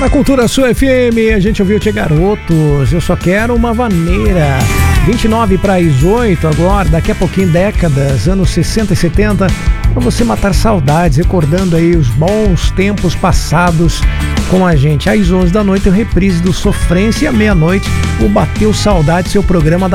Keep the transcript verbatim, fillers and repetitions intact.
Na Cultura Sul F M, a gente ouviu Tchê Garotos, Eu Só Quero Uma Vaneira. vinte e nove para as oito agora, daqui a pouquinho, décadas, anos sessenta e setenta, para você matar saudades, recordando aí os bons tempos passados com a gente. Às onze da noite, o reprise do Sofrência, e à meia-noite, o Bateu Saudade, seu programa da